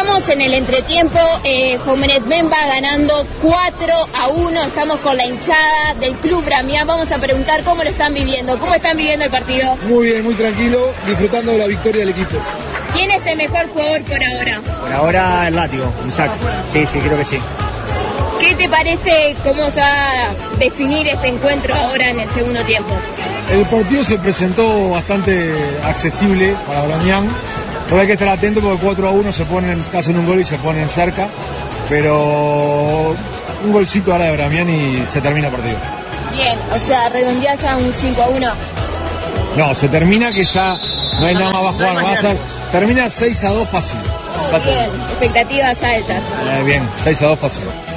Estamos en el entretiempo, Jomenetmen va ganando 4-1, estamos con la hinchada del Club Bramián. Vamos a preguntar cómo lo están viviendo, cómo están viviendo el partido. Muy bien, muy tranquilo, disfrutando de la victoria del equipo. ¿Quién es el mejor jugador por ahora? Por ahora el Látigo, Isaac. Sí, creo que sí. ¿Qué te parece cómo se va a definir este encuentro ahora en el segundo tiempo? El partido se presentó bastante accesible para Bramián. Ahora hay que estar atento porque 4-1 hacen un gol y se ponen cerca. Pero un golcito ahora de Bramián y se termina el partido. Bien, o sea, redondeás a un 5-1. No, se termina que ya no hay nada más para jugar. Termina 6-2 fácil. Muy bien, expectativas altas. Bien, 6-2 fácil.